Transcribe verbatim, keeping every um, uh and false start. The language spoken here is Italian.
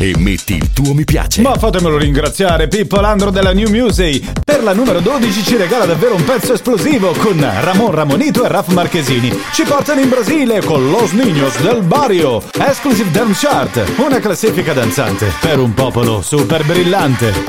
e metti il tuo mi piace. Ma fatemelo ringraziare, Pippo Landro della New Music. Per la numero dodici ci regala davvero un pezzo esplosivo con Ramon Ramonito e Raf Marchesini. Ci portano in Brasile con Los Niños del Barrio. Exclusive Dance Chart, una classifica danzante per un popolo super brillante.